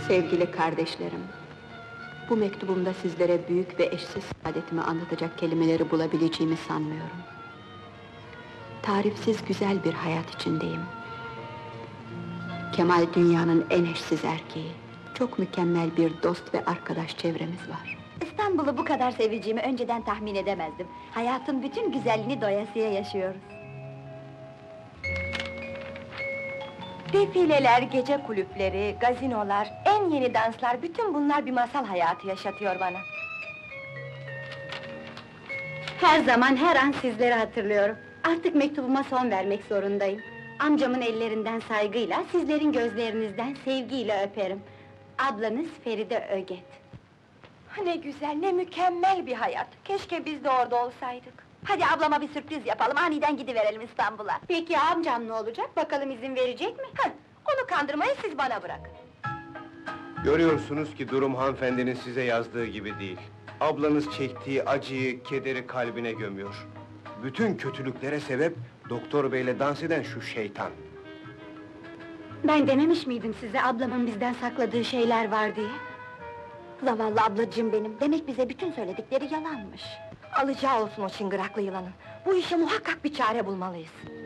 Sevgili kardeşlerim, bu mektubumda sizlere büyük ve eşsiz saadetimi anlatacak kelimeleri bulabileceğimi sanmıyorum. Tarifsiz güzel bir hayat içindeyim. Kemal dünyanın en eşsiz erkeği. Çok mükemmel bir dost ve arkadaş çevremiz var. İstanbul'u bu kadar seveceğimi önceden tahmin edemezdim. Hayatın bütün güzelliğini doyasıya yaşıyoruz. Defileler, gece kulüpleri, gazinolar, en yeni danslar, bütün bunlar bir masal hayatı yaşatıyor bana. Her zaman, her an sizleri hatırlıyorum. Artık mektubuma son vermek zorundayım. Amcamın ellerinden saygıyla, sizlerin gözlerinizden sevgiyle öperim. Ablanız Feride Öget. Ne güzel, ne mükemmel bir hayat! Keşke biz de orada olsaydık. Hadi ablama bir sürpriz yapalım, aniden gidiverelim İstanbul'a. Peki amcam ne olacak, bakalım izin verecek mi? Onu kandırmayı siz bana bırakın. Görüyorsunuz ki durum hanımefendinin size yazdığı gibi değil. Ablanız çektiği acıyı, kederi kalbine gömüyor. Bütün kötülüklere sebep, doktor beyle dans eden şu şeytan. Ben dememiş miydim size, ablamın bizden sakladığı şeyler var diye? Zavallı ablacığım benim, demek bize bütün söyledikleri yalanmış. Alacağı olsun o çıngıraklı yılanın. Bu işe muhakkak bir çare bulmalıyız.